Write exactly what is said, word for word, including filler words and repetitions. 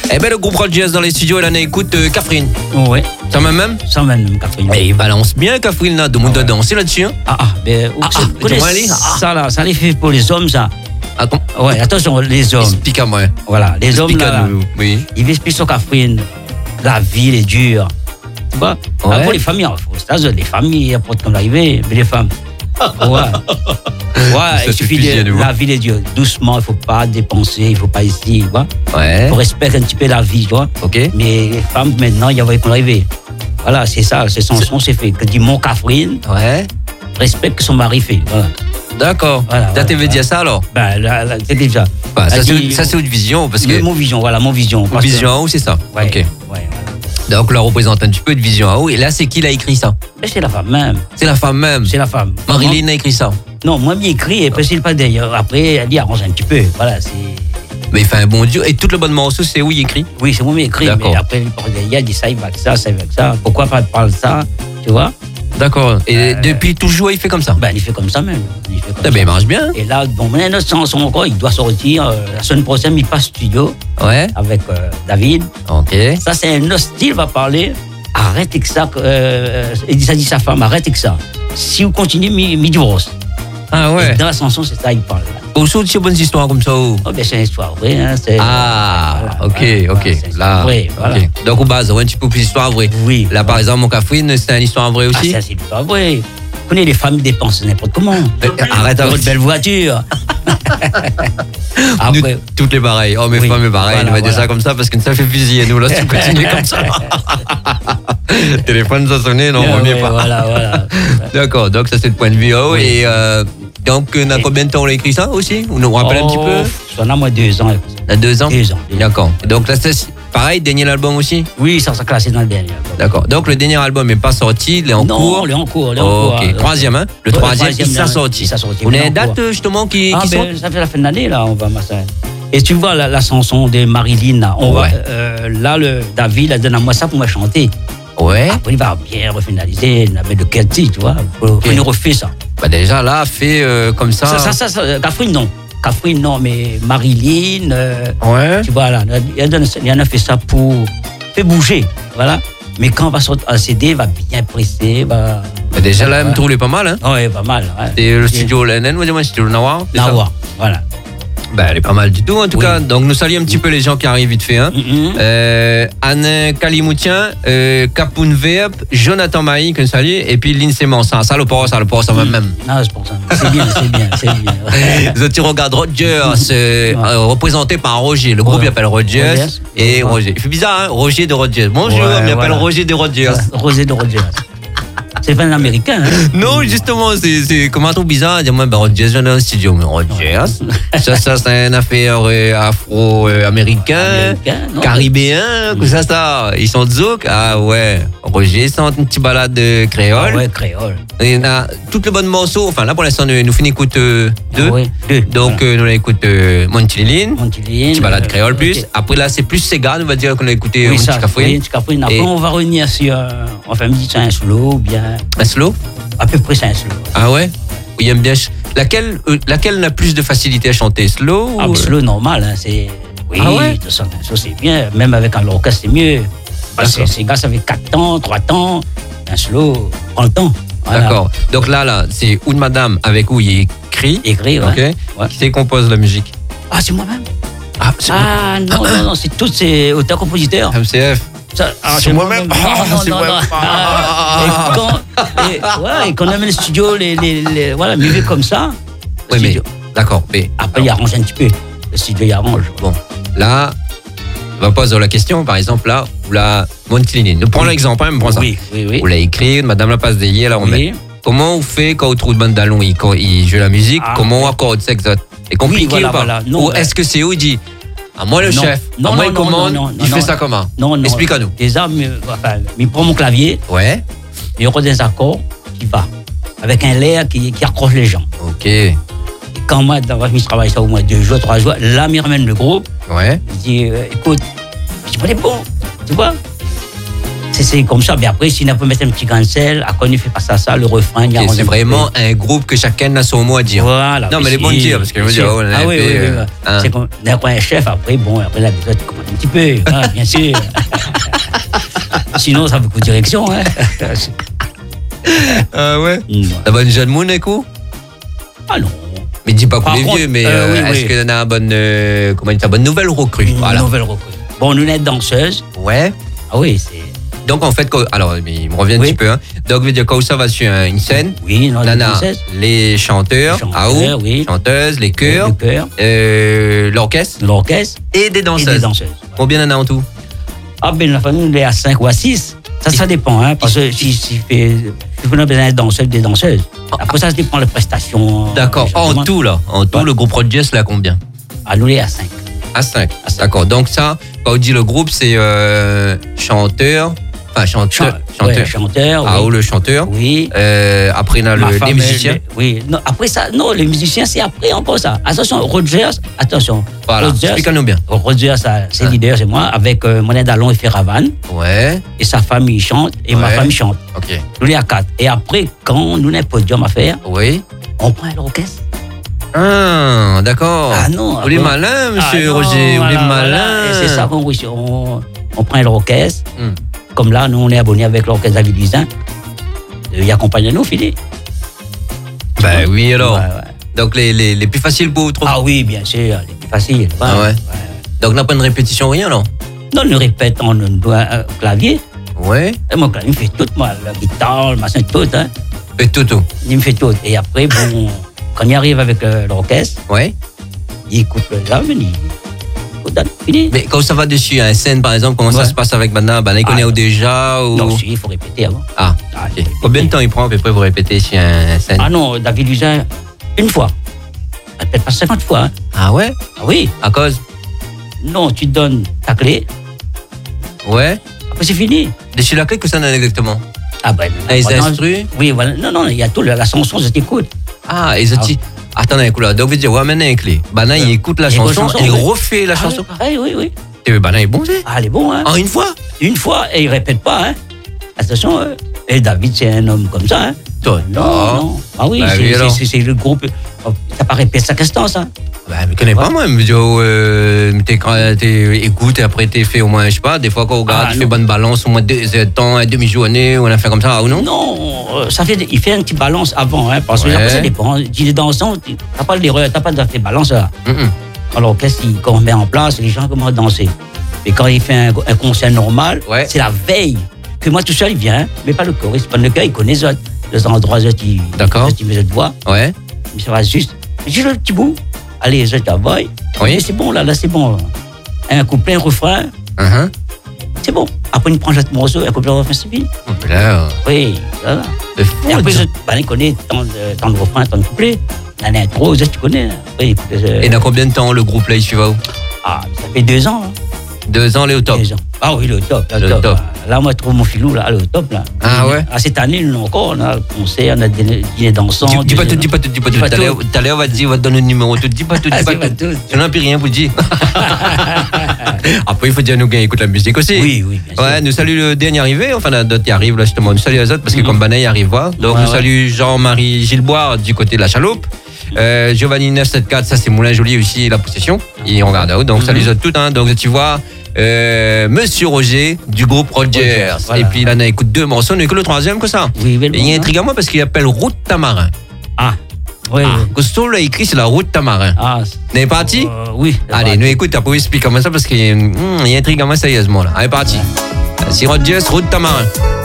Eh ben le groupe Rogers dans les studios, là, on écoute euh, Catherine. Ouais. Ça m'a même Ça même, Catherine. Et il balance bien Catherine là, de monde Ah ouais. à danser là-dessus. Hein. Ah, ah, ben, Ah, c'est- ah, vous connaissez comment elle est Ah. ça là, ça les fait pour les hommes, ça. Ah, com- Ouais, attention, les hommes. Explique-moi. Voilà, les hommes là, là, Explique-nous. Oui. ils expliquent sur Catherine. La vie, elle est dure. Tu vois? Ouais. Ah, pour les familles, aux États-Unis, les familles, après comme l'arrivée, mais les femmes. Ouais. Ouais, Ça il suffit suffit, de. nous. La vie, elle est dure. Doucement, il ne faut pas dépenser, il ne faut pas ici, tu vois? Ouais. Il faut respecter un petit peu la vie, tu vois? Ok. Mais les femmes, maintenant, il y a qu'on arrivé. Voilà, c'est ça, c'est son son, c'est fait. Que dit mon Catherine, Ouais. respecte son mari fait. Voilà. D'accord. Voilà, T'as voilà, t'avais dit voilà. ça alors Ben, là, là, c'est déjà. Bah, ça, Elle c'est, dit- ça, c'est une vision parce que. Mon vision, voilà, mon vision. parce que- Vision à haut, c'est ça. Ouais, Ok. ouais, voilà. Donc là, on représente un petit peu de vision à haut. Et là, c'est qui l'a écrit ça Mais c'est la femme même. C'est la femme même. C'est la femme. Marilyn a écrit ça. Non, moi, bien écrit, et puis c'est pas d'ailleurs. Après, elle dit arrange un petit peu. Voilà, c'est. Mais il fait un bon Dieu. Et tout le bon morceau, c'est où il écrit Oui, c'est moi bien écrit, D'accord. mais après, il y a dit ça, il va que ça, ça, il va que ça. Pourquoi pas parler de ça, tu vois? D'accord. Et Euh, depuis toujours, il fait comme ça. Ben, il fait comme ça même. Il fait comme Eh ben, ça. il marche bien. Et là, bon, maintenant, notre chanson encore, il doit sortir. euh, la semaine prochaine, il passe studio Ouais. avec euh, David. Ok. Ça, c'est un autre style, va parler. Arrêtez que ça. Euh, il dit ça dit sa femme, arrêtez que ça. Si vous continuez, mi, mi divorce. Ah ouais. Et dans la chanson, c'est ça, il parle. Aussi, de ces bonnes histoires comme ça. Oh, Oh, ben, c'est une histoire vraie. Hein, c'est- Ah, voilà, ok, voilà, ok. voilà, c'est une histoire Là, vraie, voilà. ok. Donc, au base, ouais, un petit peu plus d'histoire vraie. Oui. Là, par exemple, mon Catherine, c'est une histoire vraie Ah, aussi. ça, c'est pas vrai. Vous connaissez, les femmes dépensent n'importe comment. Euh, Arrête Dans avec une belle voiture. Nous, Après, toutes les pareilles. Oh, mes Oui, femmes est pareil. voilà, on va dire voilà. ça comme ça parce que ça fait fusiller. Nous, là, si on continue comme ça. Téléphone, ça sonnait, non, on ouais, remet ouais, pas. Voilà, voilà. D'accord, donc ça, c'est le point de vue. Oh, Oui. Et euh, donc, on a Et- combien de temps on a écrit ça aussi On nous rappelle un petit peu Oh, ça en a moins deux ans. Il y a deux ans Deux ans. deux ans. D'accord. Donc, là, c'est pareil, dernier album aussi Oui, ça s'est classé dans le dernier. D'accord. Donc, le dernier album n'est pas sorti, il est en non, cours. il est en cours. il est en Oh, cours. ok. Troisième, hein Le Ouais, troisième, troisième, il s'est là, sorti. il s'est sorti, Vous il est avez une en date, cours. euh, justement, qui, Ah, qui ben, sort ça fait la fin de l'année, là, on va masser. Et tu vois la, la chanson de Marilyn, là, on Ouais. va, euh, là, le David a donné à moi ça pour me chanter. Ouais. Après, il va bien refinaliser, mais de quel titre, tu vois. Pour Ok. nous refait ça. Bah, déjà, là, fait euh, comme ça. Ça, ça, ça, ça, euh, Catherine, non. Catherine, non, mais Marilyn, euh, Ouais. tu vois, là, il y en a- il y en a fait ça pour faire bouger, voilà. Mais quand on va sortir un C D, il va bien presser, va. Bah, déjà, là, elle me Ouais. trouvait pas mal, hein Ouais, pas mal. Ouais. C'est le studio L N N, moi, dis-moi, le studio Nawar. c'est ça Nawa, voilà. Bah, elle est pas mal du tout, en tout Oui. cas. Donc, nous saluons un petit peu les gens qui arrivent vite fait, hein. Mhm. Euh, Anne Kalimoutien, euh, Capoun Verb, Jonathan Maï, que nous salue, et puis Lynn Sémence. Ça, ça le port, ça le port, ça va même. Non, c'est pour ça. C'est bien, c'est bien, c'est bien. Ouais. The Tu regardes Rogers, euh, euh, représenté par Roger. Le groupe Ouais. il appelle Rogers Rogers. et Ouais. Roger. Il fait bizarre, hein Roger de Rogers. Bonjour, Ouais, il m'appelle voilà. Roger de Rogers. Rosé de Rogers. C'est pas un américain, hein? Non, justement, c'est, c'est comme un truc bizarre. Dire, moi, ben, Rogers, j'en ai un studio, mais Rogers, ça, ça, c'est une affaire euh, afro-américain, Américain, non? caribéen, que ça, ça. Ils sont zouk. Ah ouais. Roger, c'est une petite balade de créole. Ah ouais, créole. Et on a toutes les bonnes morceaux. Enfin, là, pour l'instant, nous, nous finissons écoute euh, deux. Ah ouais, deux. Donc, euh, nous, on écoute euh, Montiline. Montiline. Petit balade euh, créole plus. ok. Après là, c'est plus Sega, on va dire qu'on a écouté Oui, un ça, petit café. oui, un petit café. Après, Et- on va revenir sur, euh, enfin, me dit c'est un slow, ou bien, Un slow. à peu près c'est un slow. Ah ouais. Il aime bien. ch- Laquelle, euh, laquelle n'a plus de facilité à chanter, slow Ah, ou... mais slow normal, hein, c'est, oui, Ah ouais? de ça, ça, c'est bien. Même avec un orchestre, c'est mieux. Parce que D'accord. ces gars, ça fait quatre temps, trois temps, un slow, prend le temps. Voilà. D'accord. Donc là, là, c'est une madame avec où il écrit. Écrit, ouais. Ok. Ouais. Qui c'est qui compose la musique? Ah, c'est moi-même. Ah, c'est Ah, non, non, non, c'est tous ces auteurs-compositeurs. M C F. Ça, ah, C'est moi-même. Non, Ah, non, c'est non, moi-même. non. Ah, et quand, et, ouais, et quand on amène le studio, les, les, les, voilà, mieux comme ça. le Oui, mais studio. d'accord. Mais Après, il arrange un petit peu. Le studio, il arrange. bon, là, on va poser la question. Par exemple, là, où la Montiline. Nous prenons Oui. l'exemple, hein, prends ça. Oui, oui, oui. Vous l'avez écrit, madame la passe d'hier, là, on met. Oui. Comment on fait quand on trouve bande d'allons, il, quand il joue la musique, Ah, comment on oui. accorde, c'est exact. C'est compliqué Oui, voilà, ou pas voilà. Non, Ou ben- est-ce que c'est où il dit, à moi le Non. chef, Non, à moi non, il non, commande, non, non, il fait non. ça comment Non, non. Explique à nous. Déjà, mais, enfin, il prend mon clavier, Ouais, il aura des accords qui va. Avec un l'air qui, qui accroche les gens. ok, Et quand moi, dans, je travaille ça au moins deux jours, trois jours, là, il ramène le groupe. ouais, Il dit, euh, écoute, je dis, pas les bons, tu vois. C'est, c'est comme ça. Mais après, si on peut mettre un petit grain de sel, à quoi on fait pas ça, ça, le refrain, il y a Et c'est vraiment un groupe que chacun a son mot à dire. Voilà. Non, mais les bons dire, parce que je veux dire, oh, on a ah oui, fait, oui, oui. euh, hein. C'est comme, on a un chef, après, bon, après, là, tu commandes un petit peu, hein, bien sûr. Sinon, ça veut coup de direction, hein. Ah ouais. Mm. T'as bonne jeune moune, écoute? Ah non. Mais dis pas qu'on Par est contre, vieux, mais euh, euh, oui, est-ce oui. que t'en as une bonne, euh, comment dire, bonne nouvelle recrue? Une Voilà. nouvelle recrue. Bon, nous, on est danseuse. Ouais. Ah oui, c'est. Donc en fait, quand- alors mais il me revient un Oui. petit peu. Hein. Donc veut dire quand ça va sur un- une scène, Oui, non, Nana, danseuse. les chanteurs, Les chanteurs, ah ou, oui. chanteuses, les chœurs, Le chœur, euh, l'orchestre l'orchestre et des et danseuses. des danseuses. Combien en a en tout? Ah ben la famille, on est à cinq ou à six. Ça, ça dépend, hein, parce que si, si, fait, si on a besoin de danseuses, des danseuses. Après, ça, ça dépend des prestations. D'accord. euh, En justement. tout là, en tout Ouais. le groupe Rogers là combien? Ah, nous, on est à cinq. À cinq. À cinq. D'accord. Donc ça, quand on dit le groupe, c'est euh, chanteur, enfin chanteur, Chan- ouais, chanteur. chanteur, Ah oui. ou le chanteur. Oui. Euh, après on a Ma le, femme, les musiciens. elle, oui. Non, après ça, non, les musiciens, c'est après encore ça. Attention, Rogers, attention. Voilà. Rogers, Explique-nous bien. Rogers, ça, c'est Hein. leader, c'est moi, avec euh, Monet Dallon et Ferravan. Ouais. Et sa famille chante, et ma Ouais. femme chante. Ok. Nous, on est à quatre. Et après, quand nous, on a un podium à faire, Oui. on prend l'orchestre. Ah, d'accord. Ah non. Vous êtes après- malin, monsieur Ah non, Roger. Vous voilà, êtes malin. voilà. Et c'est ça qu'on réussit. On, on prend l'orchestre. Hmm. Comme là, nous, on est abonnés avec l'orchestre David Luisin. Il accompagne nous, Philippe. Ben oui, alors. Ouais, ouais. Donc les, les, les plus faciles pour vous trouver. Ah oui, bien sûr, les plus faciles. Ah ouais. Donc on n'a pas de répétition, rien, non? Non, nous répétons on doit un clavier. Ouais. Et mon clavier, il me fait tout, moi, la guitare, le machin, tout. Hein. Et tout, tout. Il me fait tout. Et après, bon, quand il arrive avec euh, l'orchestre, Ouais. il écoute le jam, il écoute, fini. Mais quand ça va dessus, à une scène par exemple, comment ça Ouais. se passe avec maintenant? Ben, là, il connaît Ah, au déjà ou... Non, si, il faut répéter avant. Ah, Ah, ok. Combien de temps il prend à peu près pour répéter sur un scène? Ah non, David Luisin, une fois. Peut-être pas cinquante fois. Hein. Ah ouais? Ah oui. À cause? Non, tu donnes ta clé, Ouais. après c'est fini. Dessus la clé, que ça en a exactement? Ah ben. Les voilà. instrus? Oui, voilà. Non, non, il y a tout, la, la chanson, je t'écoute. Ah, et ça Ah. dit... Attendez un coup là, donc vous dites, ouais, maintenant une clé. Ben là, il écoute la Il écoute chanson la chanson, et il ouais. refait la Ah, chanson. oui, pareil, oui, oui. Et ben là, il est bon, c'est? Ah, elle est bon, hein. En une fois? Une fois, et il répète pas, hein. Attention, hein. Et David, c'est un homme comme ça, hein. Toi, Non, non. non. Ah oui, Bah c'est, oui, c'est, alors. c'est, c'est le groupe. Oh, t'as pas répété chaque instant, ça. Ben, je connais pas, moi. Je me dis, oh, euh, t'es, t'es, écoute, et après, t'es fait au moins, je sais pas, des fois, quand on regarde, Ah, tu non. fais bonne balance, au moins deux temps, une demi-journée, ou on a fait comme ça, ou non? Non, euh, ça fait, il fait un petit balance avant, hein, parce que Ouais. après, ça dépend. Tu es dansant, tu- t'as pas l'erreur, t'as pas de fait balance là. Mm-mm. Alors, qu'est-ce qu'il- qu'on met en place, les gens commencent à danser. Et quand il fait un, un concert normal, Ouais. c'est la veille que moi tout seul, il vient, hein, mais pas le choriste, pas le gars, il connaît les autres. Les endroits, les autres, il, D'accord. les autres, il met les autres voix, Ouais. mais ça va juste, juste le petit bout. Allez, les autres, la Oui. Et c'est bon, là, là, c'est bon. Là. Un couplet, un refrain, Uh-huh. c'est bon. Après, il prend l'autre morceau, un couplet, un refrain, c'est fini. Donc là, Oui, voilà. c'est fou. Et après, ça. je, ben, il connaît tant de, tant de refrains, tant de couplets. Il y en a un trop, les autres, tu connais. Hein. Oui, écoute, euh, Et dans combien de temps le groupe là, il suit va où? ah, ça fait deux ans. Hein. Deux ans, les au top. Deux ans. Ah oui, le top. Le, Le top. top. Là, moi, je trouve mon filou, là, le top. Là. Ah ouais? Ah, cette année, nous encore, on a un concert, on a des dîners dansants. Dis, dis pas tout, deuxième- dis pas tout, dis pas Dis tout. pas Tout à l'heure, tout. tout à l'heure, on va te dire, on va te donner le numéro. Tout, dis pas tout, Ah, dis pas dis pas tout. tout. Je n'en ai plus rien pour dire. Après, il faut dire nous qui écoute la musique aussi. Oui, oui, bien sûr. Ouais, nous salue le dernier arrivé, enfin la dot qui arrive là justement, nous salue les autres parce que Mhm. comme Banaï arrive voir. Donc Ouais, nous ouais. salue Jean-Marie Gilboire du côté de la Chaloupe. Euh, Giovanni neuf cent soixante-quatorze, ça c'est Moulin Joli aussi, la possession. Et on regarde là-haut. Donc Mhm. salut les autres toutes. Hein. Donc tu vois, euh, Monsieur Roger du groupe Rogers. Rogers, voilà. Et puis là, on écoute deux morceaux, on écoute le troisième que ça. Oui, oui, Et il y a un intrigue à moi parce qu'il appelle Route Tamarin. Ah, oui, Ah, oui. Costo l'a écrit, c'est la Route Tamarin. Ah, On est parti? euh, oui. Allez, nous écoute, t'as pas expliquer comment ça parce qu'il y a, hum, il y a un intrigue à moi sérieusement là. Allez, parti. C'est Rogers, Route Tamarin.